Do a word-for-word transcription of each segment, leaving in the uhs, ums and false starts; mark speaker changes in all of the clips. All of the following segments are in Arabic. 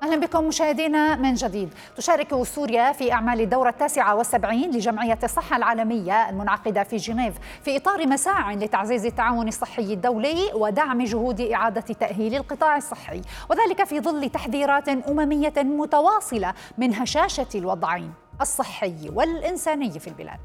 Speaker 1: أهلا بكم مشاهدينا من جديد. تشارك سوريا في أعمال الدورة التاسعة والسبعين لجمعية الصحة العالمية المنعقدة في جنيف في إطار مساع لتعزيز التعاون الصحي الدولي ودعم جهود إعادة تأهيل القطاع الصحي، وذلك في ظل تحذيرات أممية متواصلة من هشاشة الوضعين الصحي والإنساني في البلاد.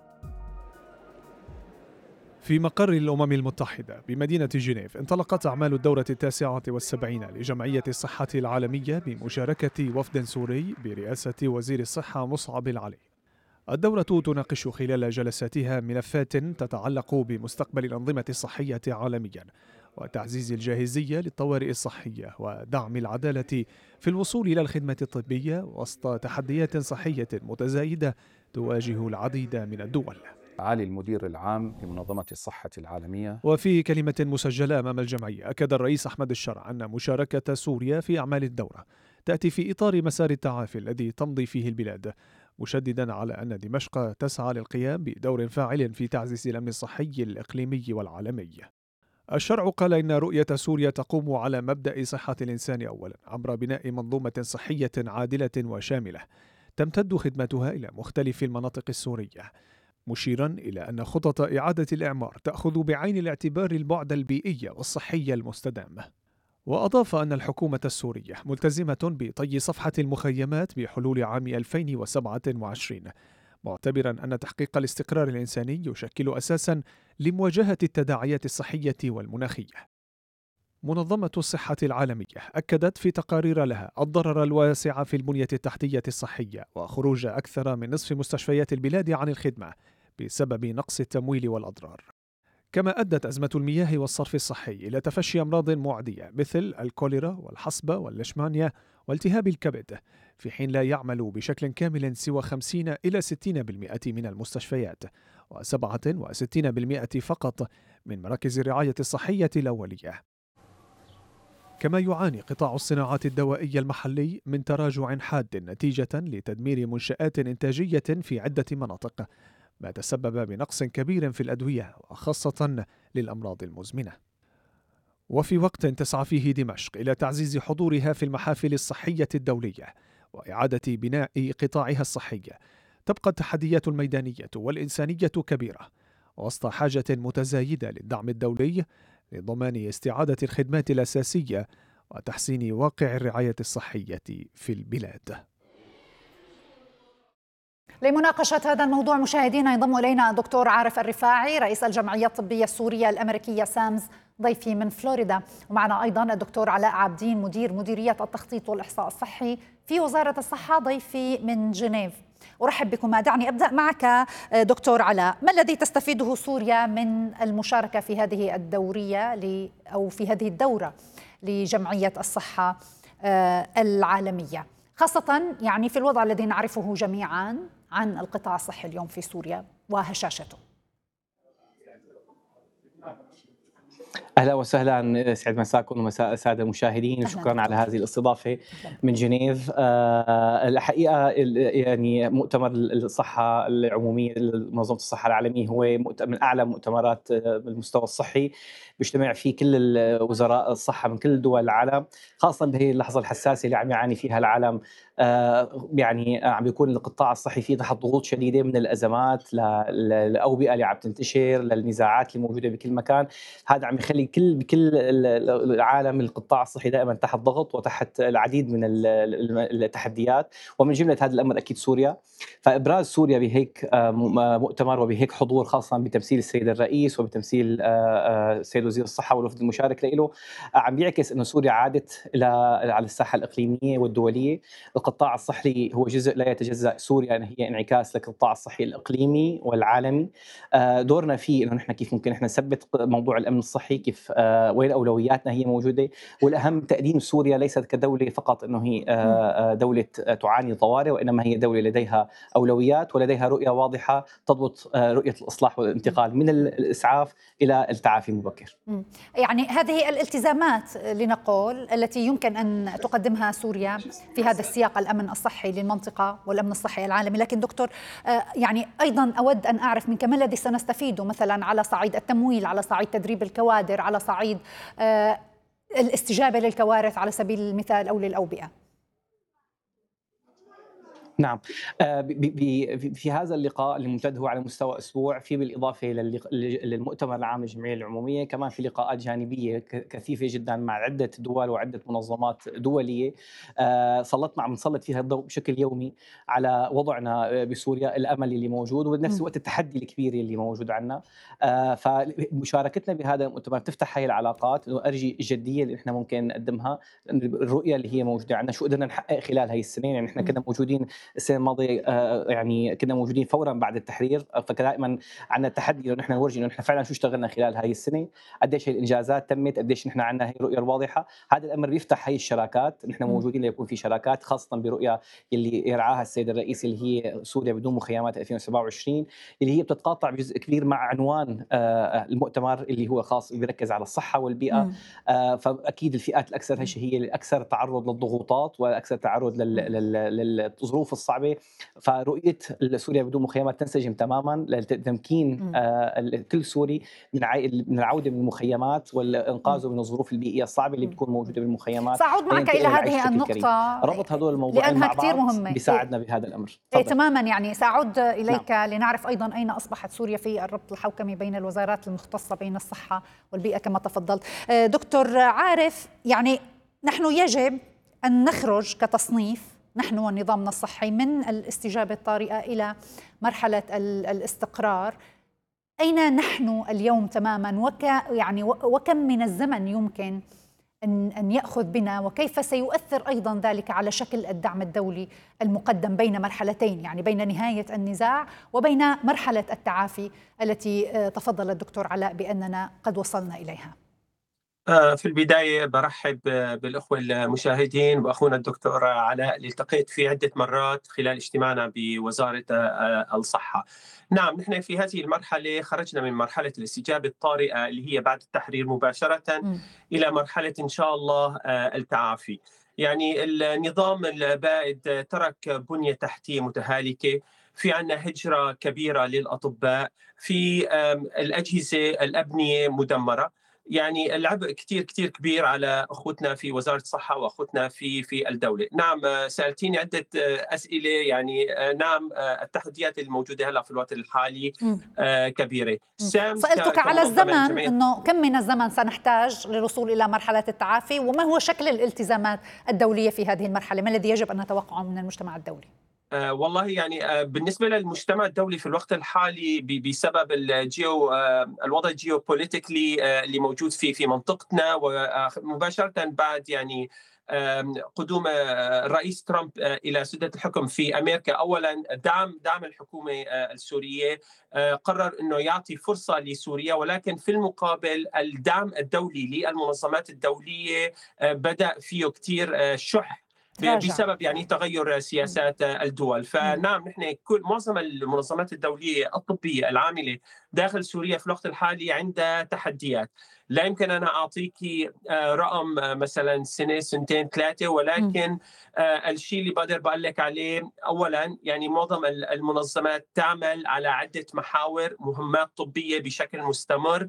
Speaker 2: في مقر الأمم المتحدة بمدينة جنيف انطلقت أعمال الدورة التاسعة والسبعين لجمعية الصحة العالمية بمشاركة وفد سوري برئاسة وزير الصحة مصعب العلي. الدورة تناقش خلال جلساتها ملفات تتعلق بمستقبل الأنظمة الصحية عالميا وتعزيز الجاهزية للطوارئ الصحية ودعم العدالة في الوصول إلى الخدمة الطبية وسط تحديات صحية متزايدة تواجه العديد من الدول.
Speaker 3: معالي المدير العام لمنظمة الصحة العالمية.
Speaker 2: وفي كلمة مسجلة أمام الجمعية أكد الرئيس أحمد الشرع أن مشاركة سوريا في أعمال الدورة تأتي في إطار مسار التعافي الذي تمضي فيه البلاد، مشددا على أن دمشق تسعى للقيام بدور فاعل في تعزيز الأمن الصحي الإقليمي والعالمي. الشرع قال إن رؤية سوريا تقوم على مبدأ صحة الإنسان أولا عبر بناء منظومة صحية عادلة وشاملة تمتد خدمتها إلى مختلف المناطق السورية، مشيرا إلى أن خطط إعادة الإعمار تأخذ بعين الاعتبار البعد البيئي والصحي المستدام. وأضاف أن الحكومة السورية ملتزمة بطي صفحة المخيمات بحلول عام ألفين وسبعة وعشرين، معتبرا أن تحقيق الاستقرار الإنساني يشكل أساسا لمواجهة التداعيات الصحية والمناخية. منظمة الصحة العالمية أكدت في تقارير لها الضرر الواسع في البنية التحتية الصحية وخروج أكثر من نصف مستشفيات البلاد عن الخدمة بسبب نقص التمويل والأضرار. كما أدت أزمة المياه والصرف الصحي إلى تفشي أمراض معدية مثل الكوليرا والحصبة والليشمانيا والتهاب الكبد، في حين لا يعمل بشكل كامل سوى خمسين إلى ستين بالمئة من المستشفيات وسبعة وستين بالمئة فقط من مراكز الرعاية الصحية الأولية. كما يعاني قطاع الصناعات الدوائية المحلي من تراجع حاد نتيجة لتدمير منشآت إنتاجية في عدة مناطق، ما تسبب بنقص كبير في الأدوية وخاصة للأمراض المزمنة. وفي وقت تسعى فيه دمشق إلى تعزيز حضورها في المحافل الصحية الدولية وإعادة بناء قطاعها الصحي، تبقى التحديات الميدانية والإنسانية كبيرة وسط حاجة متزايدة للدعم الدولي لضمان استعادة الخدمات الأساسية وتحسين واقع الرعاية الصحية في البلاد.
Speaker 1: لمناقشة هذا الموضوع مشاهدينا ينضم إلينا الدكتور عارف الرفاعي رئيس الجمعية الطبية السورية الأمريكية سامز ضيفي من فلوريدا، ومعنا أيضا الدكتور علاء عابدين مدير مديرية التخطيط والإحصاء الصحي في وزارة الصحة ضيفي من جنيف. أرحب بكم. دعني أبدأ معك دكتور علاء، ما الذي تستفيده سوريا من المشاركة في هذه الدورية أو في هذه الدورة لجمعية الصحة العالمية، خاصة يعني في الوضع الذي نعرفه جميعا عن القطاع الصحي اليوم في سوريا وهشاشته؟
Speaker 4: أهلا وسهلا، سعد مساكم ومساء السادة المشاهدين، وشكرا على هذه الاستضافة من جنيف. أه الحقيقة يعني مؤتمر الصحة العمومية لمنظمة الصحة العالمية هو من أعلى مؤتمرات المستوى الصحي، بيجتمع فيه كل وزراء الصحة من كل دول العالم، خاصة بهي اللحظة الحساسة اللي عم يعاني فيها العالم. آه يعني عم بيكون القطاع الصحي فيه تحت ضغوط شديدة من الأزمات للأوبئة اللي عم تنتشر للنزاعات اللي موجودة بكل مكان. هذا عم يخلي كل بكل العالم القطاع الصحي دائما تحت ضغط وتحت العديد من التحديات، ومن جملة هذا الأمر أكيد سوريا. فإبراز سوريا بهيك مؤتمر وبهيك حضور، خاصة بتمثيل السيد الرئيس وبتمثيل السيد وزير الصحة والوفد المشارك له، عم بيعكس أنه سوريا عادت إلى على الساحة الإقليمية والدولية. القطاع الصحي هو جزء لا يتجزأ، سوريا أن هي انعكاس للقطاع الصحي الإقليمي والعالمي. دورنا فيه أنه نحن كيف ممكن نحن نثبت موضوع الأمن الصحي، كيف وين أولوياتنا هي موجودة، والأهم تقديم سوريا ليست كدولة فقط أنه هي دولة تعاني طوارئ، وإنما هي دولة لديها أولويات ولديها رؤية واضحة تضبط رؤية الإصلاح والانتقال من الإسعاف إلى التعافي المبكر.
Speaker 1: يعني هذه الالتزامات لنقول التي يمكن أن تقدمها سوريا في هذا السياق، الأمن الصحي للمنطقة والأمن الصحي العالمي. لكن دكتور يعني أيضا أود أن أعرف منك ما الذي سنستفيده مثلا على صعيد التمويل، على صعيد تدريب الكوادر، على صعيد الاستجابة للكوارث على سبيل المثال أو للأوبئة؟
Speaker 4: نعم. آه، ب- ب- في هذا اللقاء اللي ممتد هو على مستوى اسبوع، في بالاضافه للق- للمؤتمر العام للجمعيه العموميه كمان في لقاءات جانبيه ك- كثيفه جدا مع عده دول وعده منظمات دوليه. آه، سلطنا عم نسلط فيها الضوء بشكل يومي على وضعنا بسوريا، الامل اللي موجود وبنفس
Speaker 1: مم.
Speaker 4: الوقت التحدي الكبير اللي موجود عنا. آه، فمشاركتنا بهذا المؤتمر تفتح هاي العلاقات وارجي الجديه اللي احنا ممكن نقدمها، الرؤيه اللي هي موجوده عندنا، شو قدرنا نحقق خلال هاي السنين. يعني احنا
Speaker 1: مم.
Speaker 4: كنا موجودين السنه الماضيه، آه، يعني كنا موجودين فورا بعد التحرير، فدائما عندنا التحدي انه نحن نورجي انه نحن فعلا شو اشتغلنا خلال هاي السنه، قديش هي الانجازات تمت، قديش نحن عندنا هي الرؤيه الواضحه. هذا الامر بيفتح هي الشراكات، نحن
Speaker 1: مم.
Speaker 4: موجودين ليكون في شراكات خاصه برؤيه اللي يرعاها السيد الرئيس اللي هي سوريا بدون مخيمات ألفين وسبعة وعشرين، اللي هي بتتقاطع بجزء كبير مع عنوان آه، المؤتمر اللي هو خاص بيركز على الصحه والبيئه.
Speaker 1: مم.
Speaker 4: آه، فاكيد الفئات الاكثر هش هي الاكثر تعرض للضغوطات والاكثر تعرض لل-
Speaker 1: مم.
Speaker 4: لل- للظروف الصعبه. فرؤيه سوريا بدون مخيمات تنسجم تماما لتمكين
Speaker 1: مم.
Speaker 4: آه، كل سوري من عي- من العوده من المخيمات
Speaker 1: مم.
Speaker 4: والانقاذه من الظروف البيئيه الصعبه اللي
Speaker 1: مم.
Speaker 4: بتكون موجوده بالمخيمات،
Speaker 1: سأعود معك إلى
Speaker 4: لينتقل للعيش
Speaker 1: هذه
Speaker 4: بشكل كريم.
Speaker 1: النقطة
Speaker 4: ربط هذول الموضوعين
Speaker 1: لأنها
Speaker 4: مع
Speaker 1: كثير
Speaker 4: بعض
Speaker 1: مهمة.
Speaker 4: بيساعدنا بهذا الامر.
Speaker 1: إيه
Speaker 4: تفضل.
Speaker 1: تماما، يعني سأعود
Speaker 4: نعم.
Speaker 1: إليك لنعرف أيضا أين أصبحت سوريا في الربط الحوكمي بين الوزارات المختصة بين الصحة والبيئة كما تفضلت. آه، دكتور عارف، يعني نحن يجب أن نخرج كتصنيف نحن ونظامنا الصحي من الاستجابة الطارئة إلى مرحلة ال- الاستقرار. أين نحن اليوم تماما، وك يعني وكم من الزمن يمكن أن أن يأخذ بنا، وكيف سيؤثر أيضا ذلك على شكل الدعم الدولي المقدم بين مرحلتين، يعني بين نهاية النزاع وبين مرحلة التعافي التي آه، تفضل الدكتور علاء بأننا قد وصلنا إليها.
Speaker 5: آه، في البداية برحب بالأخوة المشاهدين وأخونا الدكتور علاء اللي التقيت فيه عدة مرات خلال اجتماعنا بوزارة آه، الصحة. نعم، نحن في هذه المرحلة خرجنا من مرحلة الاستجابة الطارئة اللي هي بعد التحرير مباشرة
Speaker 1: م.
Speaker 5: إلى مرحلة إن شاء الله آه، التعافي. يعني النظام البائد ترك بنية تحتية متهالكة، في عنا هجرة كبيرة للأطباء، في آم، الأجهزة الأبنية مدمرة. يعني العبء كثير كثير كبير على اخوتنا في وزاره الصحه واخوتنا في في الدوله. نعم، سالتيني عده اسئله، يعني نعم التحديات الموجوده هلا في الوقت الحالي
Speaker 1: م.
Speaker 5: كبيره. سامس
Speaker 1: سألتك
Speaker 5: ك-
Speaker 1: على
Speaker 5: كمنظمة
Speaker 1: الزمن،
Speaker 5: الجمعية-
Speaker 1: أنه كم من الزمن سنحتاج للوصول إلى مرحلة التعافي، وما هو شكل الالتزامات الدولية في هذه المرحلة، ما الذي يجب أن نتوقعه من المجتمع الدولي؟
Speaker 5: آه والله يعني آه بالنسبة للمجتمع الدولي في الوقت الحالي ب- بسبب الجيو آه الوضع الجيوبوليتيكلي آه اللي موجود في في منطقتنا، ومباشرة بعد يعني آم، قدوم آه، الرئيس ترامب آه، إلى سدة الحكم في أمريكا. أولا دعم دعم الحكومة آه، السورية، آه، قرر أنه يعطي فرصة لسوريا، ولكن في المقابل الدعم الدولي للمنظمات الدولية آه، بدأ فيه كتير آه، شح
Speaker 1: تراجع.
Speaker 5: بسبب يعني تغير سياسات الدول. فنعم، نحن كل معظم المنظمات الدولية الطبية العاملة داخل سوريا في الوقت الحالي عندها تحديات. لا يمكن أنا أعطيك رقم مثلا سنة سنتين ثلاثة، ولكن الشيء اللي بقدر بقول لك عليه أولا يعني معظم المنظمات تعمل على عدة محاور، مهمات طبية بشكل مستمر،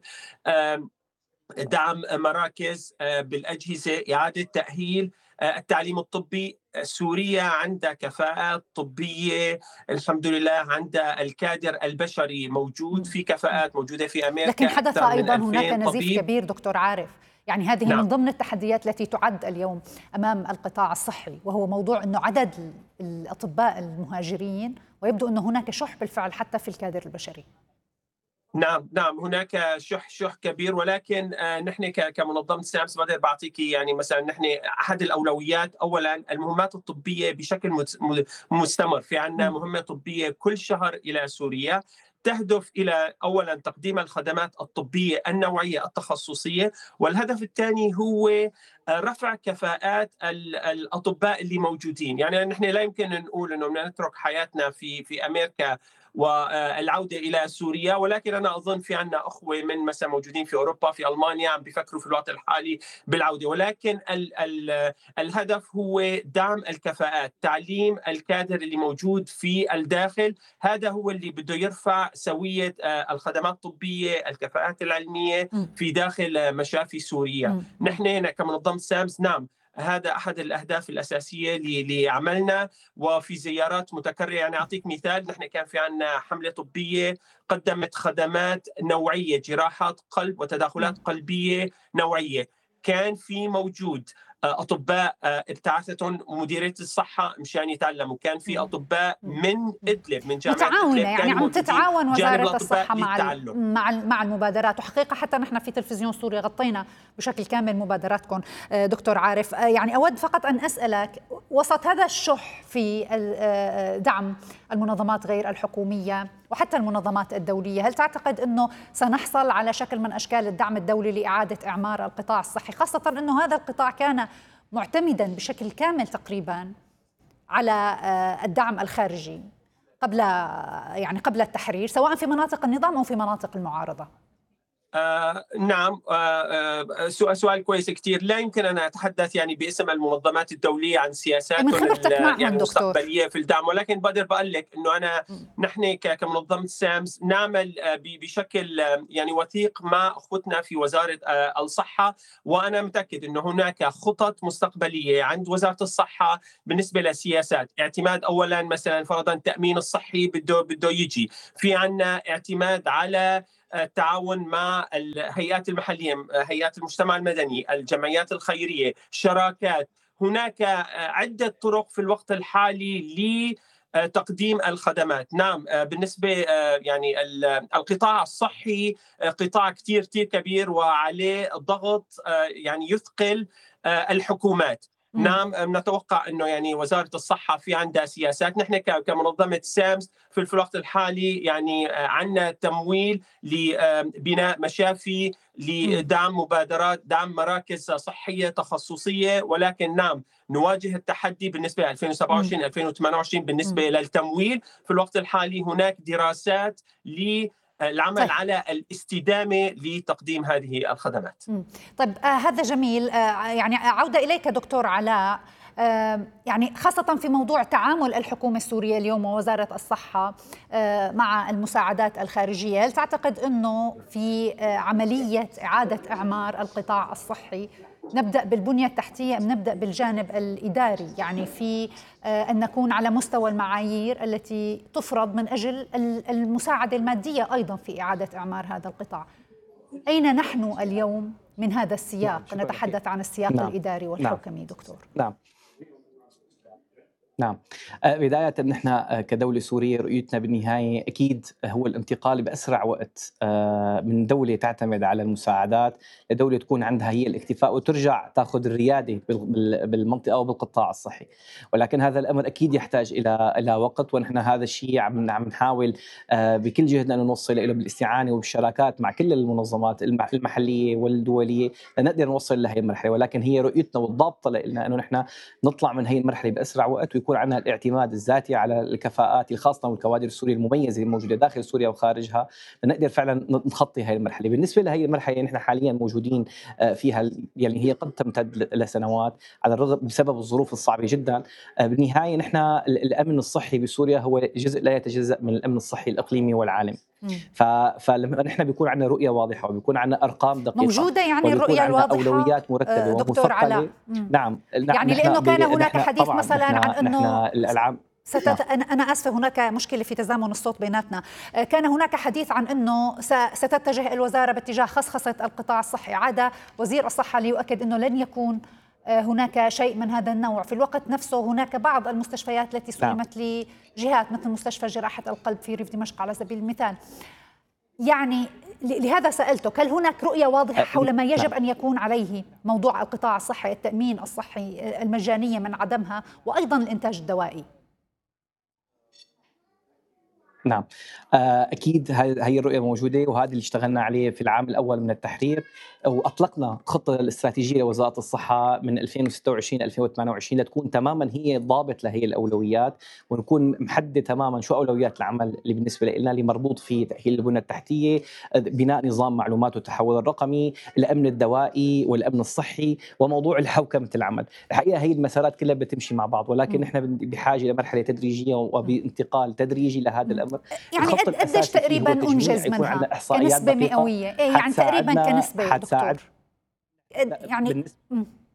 Speaker 5: دعم مراكز بالأجهزة، إعادة تأهيل التعليم الطبي. سوريا عندها كفاءات طبية الحمد لله، عندها الكادر البشري موجود، في كفاءات موجودة في أمريكا.
Speaker 1: لكن حدث
Speaker 5: أكثر من
Speaker 1: أيضا هناك
Speaker 5: ألفين
Speaker 1: نزيف
Speaker 5: طبيب.
Speaker 1: كبير دكتور عارف، يعني هذه
Speaker 5: نعم.
Speaker 1: من ضمن التحديات التي تعد اليوم أمام القطاع الصحي، وهو موضوع أنه عدد الأطباء المهاجرين، ويبدو أن هناك شح بالفعل حتى في الكادر البشري.
Speaker 5: نعم نعم هناك شح شح كبير، ولكن آه نحن كمنظمه سامس بقدر بعطيكي يعني مثلا نحن احد الاولويات اولا المهمات الطبيه بشكل مستمر. في عندنا مهمه طبيه كل شهر الى سوريا تهدف الى اولا تقديم الخدمات الطبيه النوعيه التخصصيه، والهدف الثاني هو رفع كفاءات الاطباء اللي موجودين. يعني نحن لا يمكن نقول انه بدنا نترك حياتنا في في امريكا والعودة إلى سوريا، ولكن أنا أظن في عنا أخوة من مثلا موجودين في أوروبا في ألمانيا عم بيفكروا في الوقت الحالي بالعودة. ولكن ال ال الهدف هو دعم الكفاءات، تعليم الكادر اللي موجود في الداخل، هذا هو اللي بده يرفع سوية الخدمات الطبية، الكفاءات العلمية في داخل مشافي سوريا. نحن كمنظمة سامس نعم هذا أحد الأهداف الأساسية لعملنا وفي زيارات متكررة. يعني أعطيك مثال، نحن كان في عنا حملة طبية قدمت خدمات نوعية، جراحات قلب وتداخلات قلبية نوعية. كان في موجود أطباء ابتعثتهم مديرية الصحة مشان يتعلموا، كان في أطباء من إدلب من جامعة
Speaker 1: متعاونة،
Speaker 5: إدلب
Speaker 1: يعني عم تتعاون وزارة الصحة مع
Speaker 5: للتعلم.
Speaker 1: مع مع المبادرات. وحقيقة حتى نحن في تلفزيون سوريا غطينا بشكل كامل مبادراتكم. دكتور عارف، يعني أود فقط أن أسألك، وسط هذا الشح في دعم المنظمات غير الحكومية وحتى المنظمات الدولية، هل تعتقد أنه سنحصل على شكل من أشكال الدعم الدولي لإعادة إعمار القطاع الصحي، خاصة أنه هذا القطاع كان معتمدا بشكل كامل تقريبا على الدعم الخارجي قبل يعني قبل التحرير، سواء في مناطق النظام أو في مناطق المعارضة؟
Speaker 5: آه نعم، آه آه سؤال كويس كتير. لا يمكن أن أتحدث يعني باسم المنظمات الدولية عن سياساتهم يعني المستقبلية في الدعم، ولكن بقدر بقول لك أنه أنا م. نحن كمنظمة سامز نعمل بشكل يعني وثيق مع أخوتنا في وزارة الصحة، وأنا متأكد أنه هناك خطط مستقبلية عند وزارة الصحة بالنسبة للسياسات. اعتماد أولا مثلا فرضا التأمين الصحي بده بده يجي في عنا، اعتماد على التعاون مع الهيئات المحلية، هيئات المجتمع المدني، الجمعيات الخيرية، شراكات. هناك عدة طرق في الوقت الحالي لتقديم الخدمات. نعم، بالنسبة يعني القطاع الصحي قطاع كتير كتير كبير وعليه ضغط يعني يثقل الحكومات. نعم، نتوقع أنه يعني وزارة الصحة في عندها سياسات. نحن كمنظمة سامز في الوقت الحالي يعني عندنا تمويل لبناء مشافي، لدعم مبادرات، دعم مراكز صحية تخصصية، ولكن نعم نواجه التحدي بالنسبة ل ألفين وسبعة وعشرين ألفين وثمانية وعشرين بالنسبة للتمويل. في الوقت الحالي هناك دراسات ل العمل طيب. على الاستدامة لتقديم هذه الخدمات.
Speaker 1: طيب آه هذا جميل. آه يعني عودة إليك دكتور علاء، آه يعني خاصة في موضوع تعامل الحكومة السورية اليوم ووزارة الصحة آه مع المساعدات الخارجية، هل تعتقد أنه في آه عملية إعادة إعمار القطاع الصحي نبدأ بالبنية التحتية أم نبدأ بالجانب الإداري، يعني في أن نكون على مستوى المعايير التي تفرض من أجل المساعدة المادية أيضا في إعادة إعمار هذا القطاع؟ أين نحن اليوم من هذا السياق؟ نعم. نتحدث عن السياق نعم. الإداري والحكمي. نعم. دكتور.
Speaker 4: نعم نعم بداية نحن كدولة سورية رؤيتنا بالنهاية أكيد هو الانتقال بأسرع وقت من دولة تعتمد على المساعدات لدولة تكون عندها هي الاكتفاء وترجع تأخذ الريادة بالمنطقة وبالقطاع الصحي. ولكن هذا الأمر أكيد يحتاج إلى إلى وقت، ونحن هذا الشيء عم عم نحاول بكل جهدنا أن نوصل إلى بالاستعانة وبالشراكات مع كل المنظمات المحلية والدولية لنقدر نوصل لهي المرحلة. ولكن هي رؤيتنا والضابطة لنا أنه نحن نطلع من هي المرحلة بأسرع وقت ويكون عندنا الاعتماد الذاتي على الكفاءات الخاصة والكوادر السورية المميزة الموجودة داخل سوريا وخارجها لنقدر فعلا نخطي هذه المرحلة. بالنسبة لهي المرحلة نحن حاليا موجودين فيها، يعني هي قد تمتد لسنوات على الرغم بسبب الظروف الصعبة جدا. بالنهاية نحن الأمن الصحي بسوريا هو جزء لا يتجزأ من الأمن الصحي الإقليمي والعالمي. فلما نحن بيكون عندنا رؤية واضحة وبيكون عندنا أرقام دقيقة
Speaker 1: موجودة، يعني الرؤية الواضحة
Speaker 4: أولويات مرتبة
Speaker 1: دكتور علاء.
Speaker 4: نعم
Speaker 1: يعني لأنه كان هناك حديث مثلا عن أنه
Speaker 4: الألعاب
Speaker 1: ستت... أنا آسفة، هناك مشكلة في تزامن الصوت بيناتنا. كان هناك حديث عن أنه ستتجه الوزارة باتجاه خصخصة القطاع الصحي. عاد وزير الصحة ليؤكد أنه لن يكون هناك شيء من هذا النوع. في الوقت نفسه هناك بعض المستشفيات التي سلمت لجهات مثل مستشفى جراحة القلب في ريف دمشق على سبيل المثال. يعني لهذا سألتك، هل هناك رؤية واضحة حول ما يجب أن يكون عليه موضوع القطاع الصحي، التأمين الصحي، المجانية من عدمها، وأيضا الإنتاج الدوائي؟
Speaker 4: نعم أكيد هي الرؤية موجودة، وهذا اللي اشتغلنا عليه في العام الأول من التحرير، وأطلقنا خطة الاستراتيجية لوزارة الصحة من ألفين وستة وعشرين ألفين وثمانية وعشرين لتكون تماما هي ضابط لهي الأولويات، ونكون محدد تماما شو أولويات العمل اللي بالنسبة لنا اللي مربوط في تأهيل البنية التحتية، بناء نظام معلومات والتحول الرقمي، الأمن الدوائي والأمن الصحي، وموضوع الحوكمة العمل. الحقيقة هي المسارات كلها بتمشي مع بعض، ولكن نحن بحاجة لمرحلة تدريجية وبانتقال تدريجي لهذا الأمر.
Speaker 1: يعني قديش تقريبا انجز منها كنسبه مئويه؟ ايه يعني تقريبا كنسبه دكتور؟
Speaker 4: يعني بالنسبة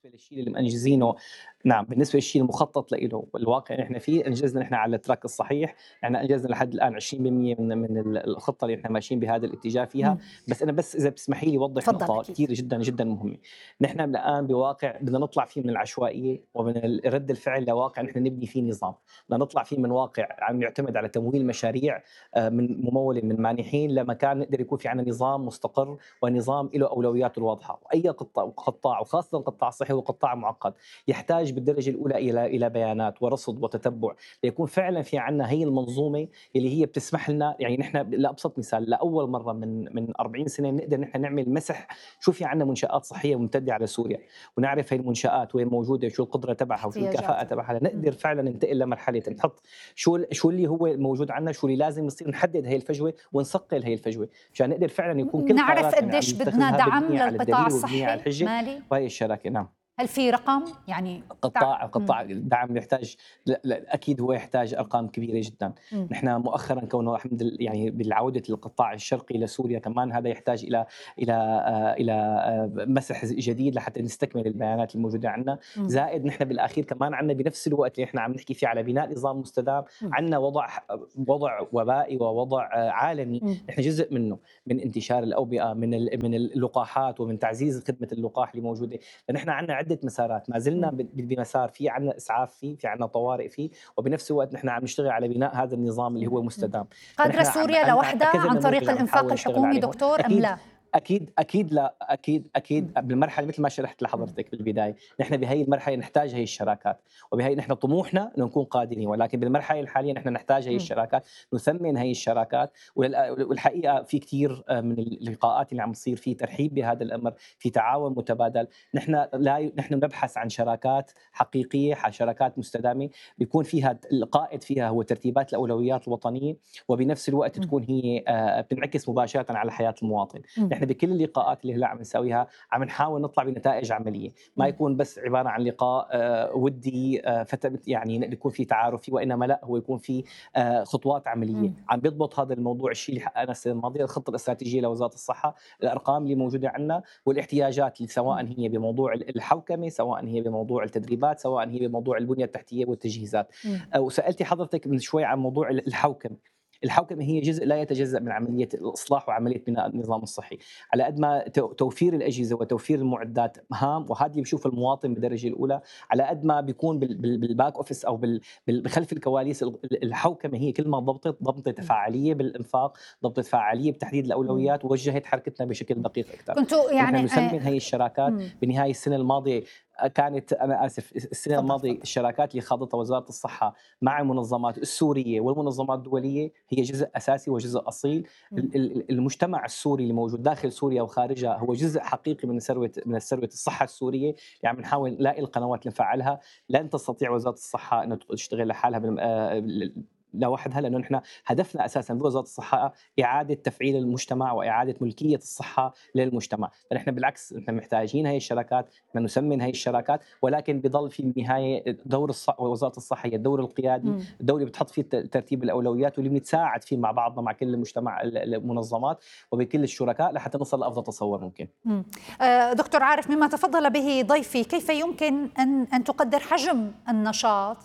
Speaker 4: بالنسبه للشيء اللي منجزينه، نعم بالنسبه للشيء المخطط له والواقع اللي احنا فيه انجزنا نحن على التراك الصحيح، يعني انجزنا لحد الان عشرين بالمئة من من الخطه اللي احنا ماشيين بهذا الاتجاه فيها.
Speaker 1: مم.
Speaker 4: بس انا بس اذا بتسمحي لي اوضح
Speaker 1: تفضل
Speaker 4: نقطه
Speaker 1: أكيد.
Speaker 4: كثير جدا جدا مهمه. نحن الان بواقع بدنا نطلع فيه من العشوائيه ومن رد الفعل لواقع نحن نبني فيه نظام، بدنا نطلع فيه من واقع عم يعتمد على تمويل مشاريع آه، من مموله من مانحين لمكان نقدر يكون في عندنا نظام مستقر ونظام له اولوياته الواضحه. واي قطاع قطاع وخاصه القطاع الصحي هو قطاع معقد يحتاج بالدرجه الاولى الى الى بيانات ورصد وتتبع ليكون فعلا في عندنا هي المنظومه اللي هي بتسمح لنا. يعني نحن لابسط مثال لاول مره من من أربعين سنه بنقدر نحن نعمل مسح شو في عندنا منشات صحيه ممتده على سوريا، ونعرف هي المنشات وين موجوده وشو القدره تبعها وشو الكفاءه تبعها، نقدر فعلا ننتقل لمرحله نحط شو شو اللي هو موجود عندنا، شو اللي لازم يصير، نحدد هي الفجوه ونثقل هي الفجوه مشان نقدر فعلا يكون كل
Speaker 1: نعرف
Speaker 4: قراراتنا
Speaker 1: قديش
Speaker 4: عم
Speaker 1: بدنا
Speaker 4: نتخذها
Speaker 1: دعم
Speaker 4: مبنية على
Speaker 1: للقطاع
Speaker 4: الدليل ومبنية على
Speaker 1: الصحي
Speaker 4: الحجه
Speaker 1: مالي؟
Speaker 4: وهي الشراكه. نعم
Speaker 1: هل في رقم يعني
Speaker 4: قطاع
Speaker 1: تع...
Speaker 4: قطاع
Speaker 1: مم.
Speaker 4: دعم يحتاج، لا لا اكيد هو يحتاج ارقام كبيره جدا.
Speaker 1: مم.
Speaker 4: نحن مؤخرا كونه الحمد لله يعني بالعوده للقطاع الشرقي لسوريا كمان هذا يحتاج الى الى آه الى آه مسح جديد لحتى نستكمل البيانات الموجوده عندنا.
Speaker 1: مم.
Speaker 4: زائد نحن بالاخير كمان عندنا بنفس الوقت اللي احنا عم نحكي فيه على بناء نظام مستدام،
Speaker 1: مم.
Speaker 4: عندنا وضع وضع وبائي ووضع آه عالمي
Speaker 1: مم.
Speaker 4: نحن جزء منه، من انتشار الاوبئه، من ال- من اللقاحات ومن تعزيز خدمه اللقاح اللي موجوده. فنحن عندنا عده مسارات ما زلنا
Speaker 1: مم.
Speaker 4: ب- بمسار في عندنا اسعاف فيه، في عندنا طوارئ فيه، وبنفس الوقت نحن عم نشتغل على بناء هذا النظام اللي هو
Speaker 1: مم.
Speaker 4: مستدام.
Speaker 1: قادرة
Speaker 4: فنحن عم
Speaker 1: سوريا
Speaker 4: عندنا
Speaker 1: لوحدها
Speaker 4: كذا
Speaker 1: عن
Speaker 4: نموذج
Speaker 1: طريق
Speaker 4: عم
Speaker 1: الإنفاق
Speaker 4: نحاول نشتغل
Speaker 1: الحكومي
Speaker 4: عليهم.
Speaker 1: دكتور أم
Speaker 4: اكيد
Speaker 1: لا؟
Speaker 4: اكيد اكيد لا اكيد اكيد
Speaker 1: مم.
Speaker 4: بالمرحله مثل ما شرحت لحضرتك بالبدايه، نحن بهي المرحله نحتاج هي الشراكات، وبهي نحن طموحنا انه نكون قادرين، ولكن بالمرحله الحاليه نحن نحتاج هي
Speaker 1: مم.
Speaker 4: الشراكات، نثمن هي الشراكات. ولل- والحقيقه في كثير من اللقاءات اللي عم تصير في ترحيب بهذا الامر، في تعاون متبادل. نحن لا نحن نبحث عن شراكات حقيقيه، شراكات مستدامه بيكون فيها القائد فيها هو ترتيبات الاولويات الوطنيه، وبنفس الوقت
Speaker 1: مم.
Speaker 4: تكون هي آه، بتنعكس مباشره على حياه المواطن.
Speaker 1: مم.
Speaker 4: نحن بكل اللقاءات اللي هلا عم نسويها عم نحاول نطلع بنتائج عمليه، ما
Speaker 1: مم.
Speaker 4: يكون بس عباره عن لقاء آه، ودي آه، فترة يعني يكون في تعارف فيه، وانما لا هو يكون في آه، خطوات عمليه
Speaker 1: مم.
Speaker 4: عم بيضبط هذا الموضوع. الشيء اللي حققنا السنه الماضيه الخطه الاستراتيجيه لوزاره الصحه، الارقام اللي موجوده عندنا والاحتياجات اللي سواء
Speaker 1: مم.
Speaker 4: هي بموضوع الحوكمه، سواء هي بموضوع التدريبات، سواء هي بموضوع البنيه التحتيه والتجهيزات.
Speaker 1: مم.
Speaker 4: آه، وسالتي حضرتك من شوي عن موضوع الحوكمه. الحوكمه هي جزء لا يتجزا من عمليه الاصلاح وعمليه بناء النظام الصحي. على قد ما تو- توفير الاجهزه وتوفير المعدات هام، وهذا اللي بيشوف المواطن بالدرجه الاولى، على قد ما بيكون بال- بال- بالباك اوفيس او بال- بال- بخلف الكواليس ال- الحوكمه هي كل ما ضبطت ضبطت فعاليه بالانفاق، ضبطت فعاليه بتحديد
Speaker 1: مم.
Speaker 4: الاولويات، ووجهت حركتنا بشكل دقيق اكثر.
Speaker 1: كنتوا
Speaker 4: نحن
Speaker 1: يعني
Speaker 4: نثمن
Speaker 1: آه،
Speaker 4: هي الشراكات.
Speaker 1: مم.
Speaker 4: بنهايه السنه الماضيه كانت، انا اسف، السنه
Speaker 1: تفضل
Speaker 4: الماضيه
Speaker 1: تفضل.
Speaker 4: الشراكات اللي خاضتها وزاره الصحه مع المنظمات السوريه والمنظمات الدوليه هي جزء اساسي وجزء اصيل.
Speaker 1: مم.
Speaker 4: ال- ال- المجتمع السوري اللي موجود داخل سوريا وخارجها هو جزء حقيقي من ثروه من الثروه الصحه السوريه. يعني بنحاول نلاقي القنوات اللي نفعلها. لن تستطيع وزاره الصحه ان تشتغل لحالها بالم- آه، لوحدها، لانه نحن هدفنا اساسا بوزاره الصحه اعاده تفعيل المجتمع واعاده ملكيه الصحه للمجتمع. فنحن بالعكس نحن محتاجين هي الشراكات، نحن نسمن هي الشراكات، ولكن بضل في النهايه دور الص... وزاره الصحه هي الدور القيادي،
Speaker 1: مم.
Speaker 4: الدوله بتحط فيه ترتيب الاولويات، واللي بنتساعد فيه مع بعضنا مع كل المجتمع المنظمات وبكل الشركاء لحتى نصل لافضل تصور ممكن.
Speaker 1: مم. آه، دكتور عارف، مما تفضل به ضيفي، كيف يمكن ان ان تقدر حجم النشاط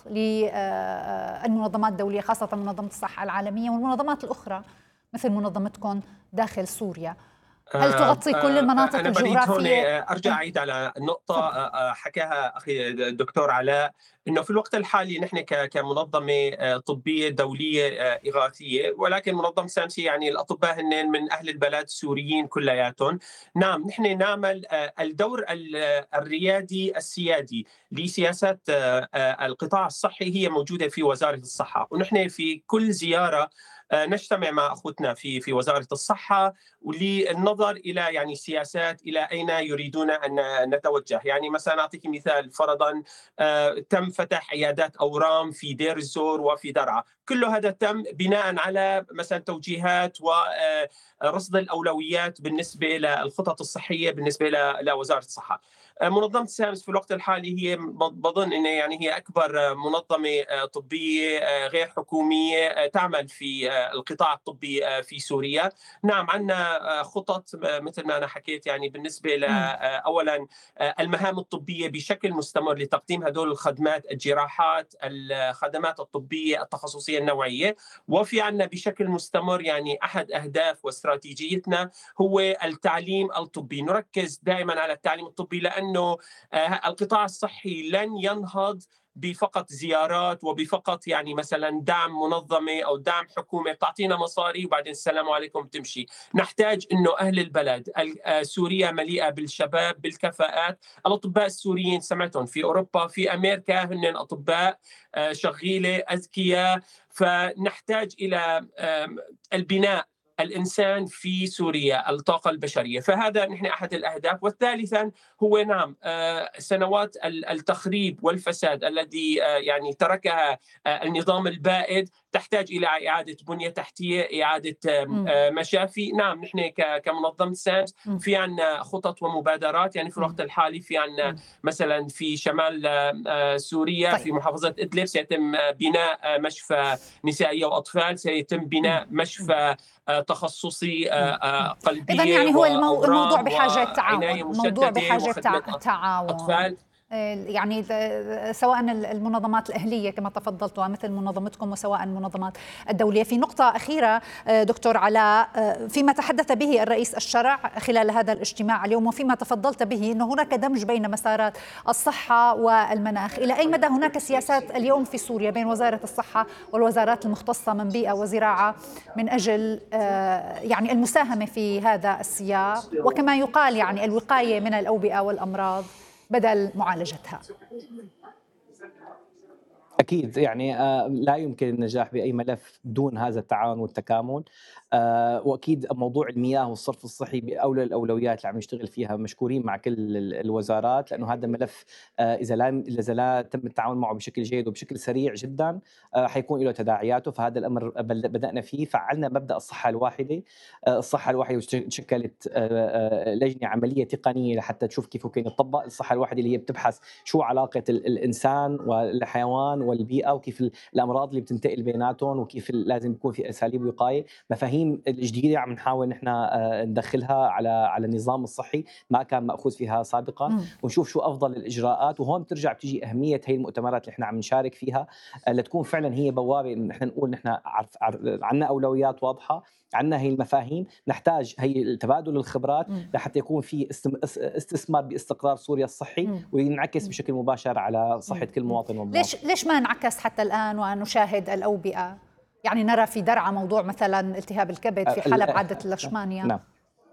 Speaker 1: للمنظمات الدوليه، خاصه منظمه الصحه العالميه والمنظمات الاخرى مثل منظمتكم داخل سوريا؟ هل تغطي كل المناطق
Speaker 5: أنا بريد
Speaker 1: الجغرافيه؟
Speaker 5: هون أرجع أعيد على نقطة حكاها أخي الدكتور علاء، إنه في الوقت الحالي نحن كمنظمة طبية دولية إغاثية، ولكن منظمة سامسي يعني الأطباء هن من أهل البلد السوريين كلياتهم. نعم نحن نعمل الدور الريادي السيادي لسياسات القطاع الصحي، هي موجودة في وزارة الصحة، ونحن في كل زيارة نجتمع مع اخوتنا في في وزاره الصحه وللنظر الى يعني سياسات الى اين يريدون ان نتوجه. يعني مثلا اعطيك مثال، فرضا تم فتح عيادات اورام في دير الزور وفي درعا، كل هذا تم بناء على مثلا توجيهات ورصد الأولويات بالنسبة للخطط الصحية بالنسبة لوزارة الصحة. منظمة سامس في الوقت الحالي هي بظن أنها يعني هي أكبر منظمة طبية غير حكومية تعمل في القطاع الطبي في سوريا. نعم عندنا خطط مثل ما أنا حكيت يعني بالنسبة لأولا المهام الطبية بشكل مستمر لتقديم هدول الخدمات، الجراحات، الخدمات الطبية التخصصية النوعية. وفي عندنا بشكل مستمر يعني أحد أهداف واستراتيجيتنا هو التعليم الطبي. نركز دائما على التعليم الطبي لأنه القطاع الصحي لن ينهض بفقط زيارات وبفقط يعني مثلا دعم منظمة أو دعم حكومة بتعطينا مصاري وبعدين السلام عليكم تمشي. نحتاج أنه أهل البلد، سوريا مليئة بالشباب بالكفاءات. الأطباء السوريين سمعتهم في أوروبا في أمريكا هن أطباء شغيلة أذكياء، فنحتاج إلى البناء الإنسان في سوريا، الطاقة البشرية. فهذا نحن أحد الأهداف. والثالثا هو نعم سنوات التخريب والفساد الذي يعني تركها النظام البائد تحتاج إلى إعادة بنية تحتية، إعادة مشافي. نعم نحن كمنظمة سامس في عنا خطط ومبادرات. يعني في الوقت الحالي في عنا مثلا في شمال سوريا في محافظة إدلب سيتم بناء مشفى نسائية وأطفال، سيتم بناء مشفى تخصصي قلبية.
Speaker 1: إذن يعني هو الموضوع بحاجة تعاون، موضوع بحاجة تعاون أطفال. يعني سواء المنظمات الأهلية كما تفضلت مثل منظمتكم وسواء المنظمات الدولية. في نقطة أخيرة دكتور علاء، فيما تحدث به الرئيس الشرع خلال هذا الاجتماع اليوم وفيما تفضلت به أنه هناك دمج بين مسارات الصحة والمناخ، إلى أي مدى هناك سياسات اليوم في سوريا بين وزارة الصحة والوزارات المختصة من بيئة وزراعة من أجل يعني المساهمة في هذا السياق، وكما يقال يعني الوقاية من الأوبئة والأمراض بدل معالجتها؟
Speaker 4: أكيد يعني لا يمكن النجاح بأي ملف دون هذا التعاون والتكامل. وأكيد موضوع المياه والصرف الصحي بأولى الأولويات اللي عم نشتغل فيها، مشكورين مع كل الوزارات لأنه هذا ملف إذا لا إذا لا تم التعاون معه بشكل جيد وبشكل سريع جدا حيكون له تداعياته. فهذا الأمر بدأنا فيه، فعلنا مبدأ الصحة الواحدة. الصحة الواحدة شكلت لجنة عملية تقنية لحتى تشوف كيف ممكن يطبق الصحة الواحدة اللي هي بتبحث شو علاقة الإنسان والحيوان والبيئة وكيف الأمراض اللي بتنتقل بيناتهم وكيف لازم يكون في أساليب وقاية. مفاهيم الجديدة عم نحاول نحن ندخلها على على النظام الصحي ما كان مأخوذ فيها سابقا، م. ونشوف شو أفضل الإجراءات. وهون بترجع بتيجي أهمية هي المؤتمرات اللي احنا عم نشارك فيها لتكون فعلا هي بوابة إن احنا نقول نحن عندنا أولويات واضحة، عندنا هي المفاهيم، نحتاج هي تبادل الخبرات لحتى يكون في استثمار باستقرار سوريا الصحي وينعكس بشكل مباشر على صحة كل مواطن ومواطن.
Speaker 1: ليش ليش ما انعكس حتى الآن ونشاهد الأوبئة؟ يعني نرى في درعا موضوع مثلا التهاب الكبد، في حلب عادة اللشمانيا.
Speaker 4: نعم.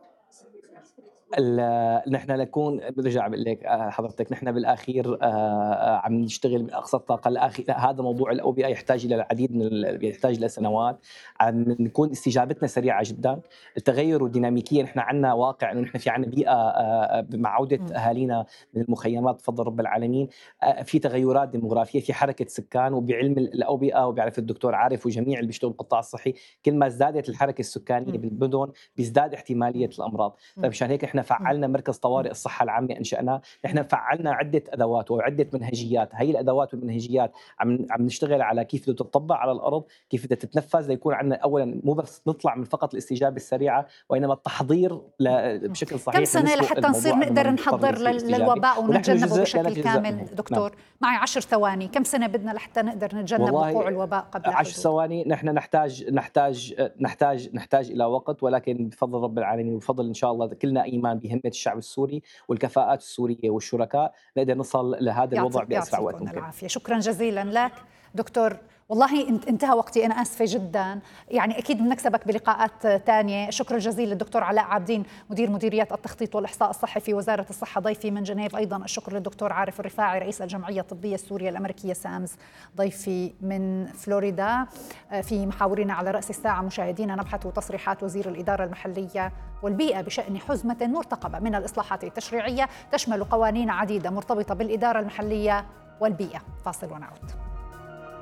Speaker 4: نحن نكون برجع بقول لك حضرتك نحن بالاخير عم نشتغل باقصى الطاقه. الاخير هذا موضوع اوبئة يحتاج الى العديد من يحتاج لسنوات. عم نكون استجابتنا سريعه جدا. التغير والديناميكيه نحن عندنا واقع انه نحن في عندنا بيئه مع عوده اهالينا من المخيمات بفضل رب العالمين في تغيرات ديموغرافيه، في حركه سكان. وبعلم الاوبئه وبيعرف الدكتور عارف وجميع اللي بيشتغلوا بالقطاع الصحي كل ما ازدادت الحركه السكانيه بالمدن بيزداد احتماليه الامراض. فمشان هيك احنا فعلنا مركز طوارئ الصحة العامة أنشأناه. نحن فعلنا عدة أدوات وعدة منهجيات. هي الأدوات والمنهجيات عم عم نشتغل على كيف بدها تطبق على الأرض، كيف بدها تتنفذ ليكون عندنا أولا مو بس نطلع من فقط الاستجابة السريعة وإنما التحضير بشكل صحيح.
Speaker 1: كم سنة لحتى نصير نقدر نحضر للوباء ونتجنبه بشكل كامل دكتور؟ نعم. معي عشر ثواني، كم سنة بدنا لحتى نقدر نتجنب وقوع الوباء قبل
Speaker 4: عشر ثواني؟ نحن نحتاج نحتاج نحتاج نحتاج إلى وقت، ولكن بفضل رب العالمين وبفضل إن شاء الله كلنا إيمان بهمة الشعب السوري والكفاءات السورية والشركاء نقدر نصل لهذا الوضع بأسرع وقت ممكن.
Speaker 1: العافية. شكرا جزيلا لك دكتور. والله انتهى وقتي، أنا آسفة جدا، يعني أكيد بنكسبك بلقاءات تانية. شكرا جزيلا للدكتور علاء عابدين مدير مديرية التخطيط والإحصاء الصحي في وزارة الصحة ضيفي من جنيف. أيضا الشكر للدكتور عارف الرفاعي رئيس الجمعية الطبية السورية الأمريكية سامز ضيفي من فلوريدا. في محاورنا على رأس الساعة مشاهدينا نبحث تصريحات وزير الإدارة المحلية والبيئة بشأن حزمة مرتقبة من الإصلاحات التشريعية تشمل قوانين عديدة مرتبطة بالإدارة المحلية والبيئة. فاصل ونعود.